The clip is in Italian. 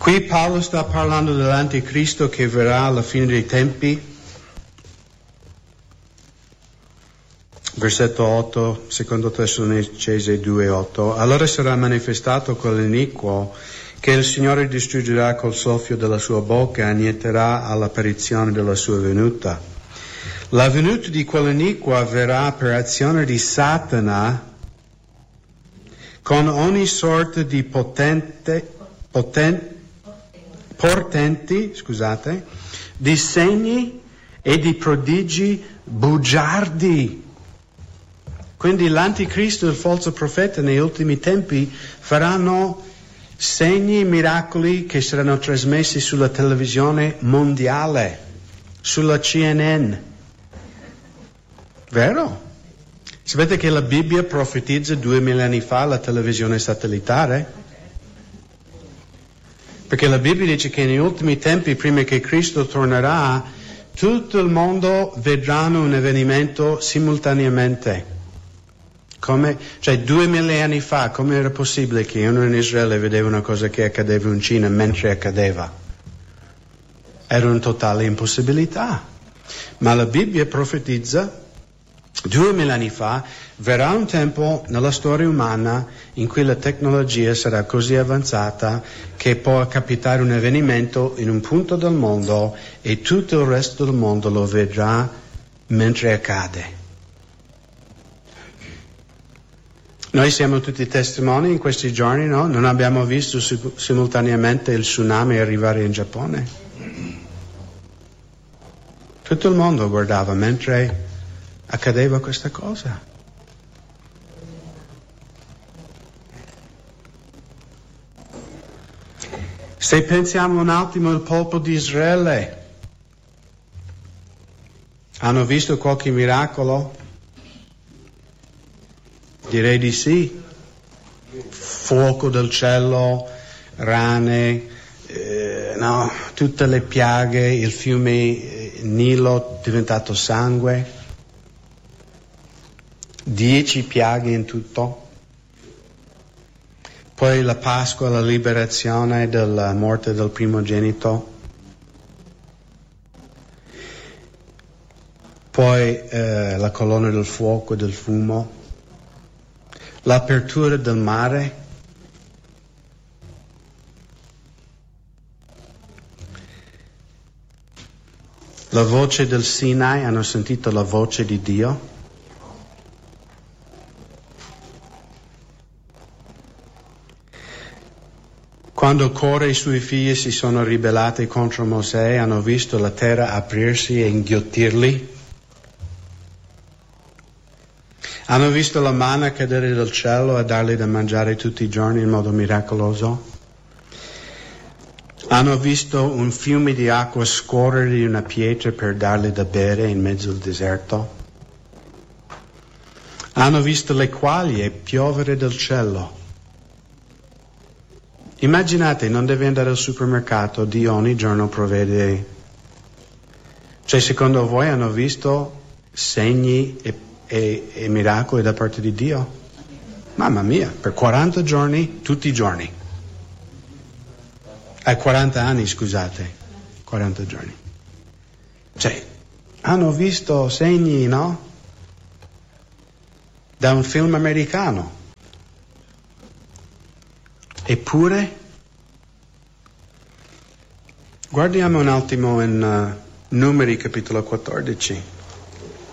Qui Paolo sta parlando dell'anticristo che verrà alla fine dei tempi. Versetto 8, secondo Tessalonicesi 2:8. Allora sarà manifestato quell'iniquo che il Signore distruggerà col soffio della sua bocca e annienterà all'apparizione della sua venuta. La venuta di quell'iniquo avverrà per azione di Satana con ogni sorta di portenti, di segni e di prodigi bugiardi. Quindi l'anticristo e il falso profeta negli ultimi tempi faranno segni e miracoli che saranno trasmessi sulla televisione mondiale, sulla CNN. Vero? Sapete che la Bibbia profetizza 2000 anni fa la televisione satellitare? Perché la Bibbia dice che negli ultimi tempi, prima che Cristo tornerà, tutto il mondo vedranno un avvenimento simultaneamente. Cioè 2000 anni fa, come era possibile che uno in Israele vedeva una cosa che accadeva in Cina mentre accadeva? Era una totale impossibilità. Ma la Bibbia profetizza 2000 anni fa verrà un tempo nella storia umana in cui la tecnologia sarà così avanzata che può capitare un avvenimento in un punto del mondo e tutto il resto del mondo lo vedrà mentre accade. Noi siamo tutti testimoni in questi giorni, no? Non abbiamo visto simultaneamente il tsunami arrivare in Giappone. Tutto il mondo guardava mentre accadeva questa cosa. Se pensiamo un attimo al popolo di Israele, hanno visto qualche miracolo? Direi di sì. Fuoco del cielo, rane, tutte le piaghe, il fiume Nilo diventato sangue, 10 piaghe in tutto. Poi la Pasqua, la liberazione dalla morte del primogenito. Poi la colonna del fuoco e del fumo. L'apertura del mare. La voce del Sinai, hanno sentito la voce di Dio? Quando Core e i suoi figli si sono ribellati contro Mosè, hanno visto la terra aprirsi e inghiottirli? Hanno visto la manna cadere dal cielo e darli da mangiare tutti i giorni in modo miracoloso? Hanno visto un fiume di acqua scorrere di una pietra per darli da bere in mezzo al deserto? Hanno visto le quaglie piovere dal cielo? Immaginate, non deve andare al supermercato, Dio ogni giorno provvede. Cioè, secondo voi hanno visto segni e miracoli da parte di Dio? Mamma mia, per 40 giorni, tutti i giorni. 40 anni, scusate, 40 giorni. Cioè, hanno visto segni, no? Da un film americano. Eppure, guardiamo un attimo in Numeri capitolo 14.